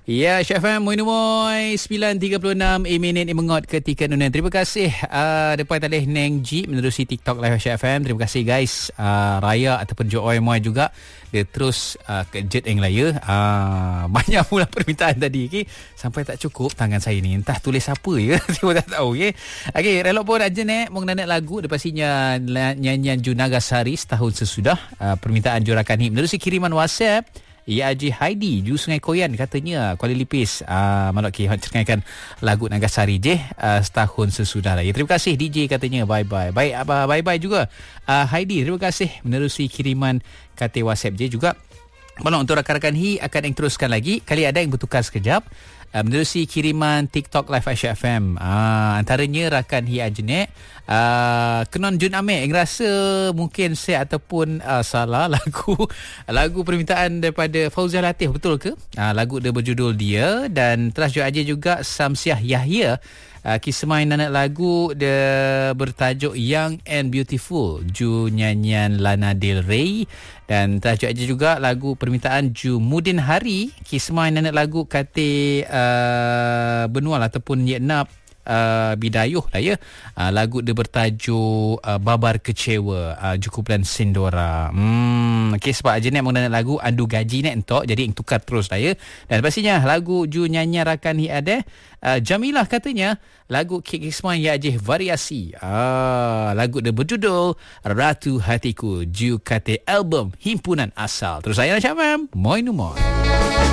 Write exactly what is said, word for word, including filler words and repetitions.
Ya, Syah F M, moi moi sembilan tiga puluh enam minit mengot ketika nunan. Terima kasih uh, depan talih Neng Ji menerusi TikTok Live Syah F M. Terima kasih guys. Uh, Raya ataupun Joy Moi juga dia terus uh, kejut yang laya. Uh, banyak pula permintaan tadi okay? Sampai tak cukup tangan saya ni. Entah tulis apa ya. Saya tak tahu okay? Okay, relok pun aja nek mau nak lagu pastinya nyanyian Junagasari setahun sesudah. Uh, permintaan jurakan hit menerusi kiriman WhatsApp. Ya Haji Heidi Ju Sungai Koyan katanya Kuala Lipis uh, Malak Ki ceritakan lagu Nagasari je uh, setahun sesudah lagi. Terima kasih D J katanya bye bye. Baik apa bye bye juga uh, Heidi, terima kasih menerusi kiriman kata WhatsApp je juga. Malak untuk rakan-rakan Hi akan yang teruskan lagi. Kali ada yang bertukar sekejap. Uh, menerusi kiriman TikTok Live Aisyah F M. Uh, antaranya rakan Hi Ajnek, uh, Kenon Jun Amir yang rasa mungkin saya ataupun uh, salah lagu lagu permintaan daripada Fauziah Latif, betul ke? Uh, lagu dia berjudul Dia. Dan telah juga aja juga Samsiah Yahya. Uh, kisah main anak lagu dia bertajuk Young and Beautiful Ju nyanyian Lana Del Rey. Dan tajuk aja juga lagu permintaan Ju Mudin Hari, kisah main anak lagu kate uh, Benual ataupun Yeknap uh, Bidayuh lah ya. Uh, lagu dia bertajuk uh, Babar Kecewa uh, Ju kumpulan Sindora. Hmm, okay, sebab aja nak menggunakan lagu Andu Gaji nak entok, jadi yang tukar terus lah ya. Dan pastinya lagu Ju nyanyian rakan hi ada uh, Jamilah katanya lagu Kik Ismail Ya Ajih Variasi. Ah, lagu dia berjudul Ratu Hatiku Ju kate album Himpunan Asal. Terus saya Syah F M, moi nu moi.